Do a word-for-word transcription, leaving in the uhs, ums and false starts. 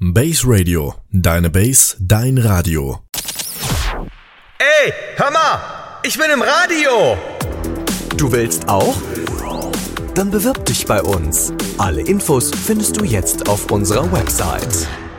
Base Radio. Deine Base, dein Radio. Ey, hör mal! Ich bin im Radio! Du willst auch? Dann bewirb dich bei uns. Alle Infos findest du jetzt auf unserer Website.